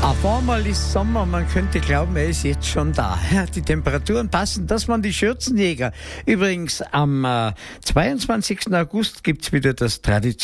Auf einmal ist Sommer, man könnte glauben, er ist jetzt schon da. Ja, die Temperaturen passen, das waren die Schürzenjäger. Übrigens, am 22. August gibt's wieder das traditionelle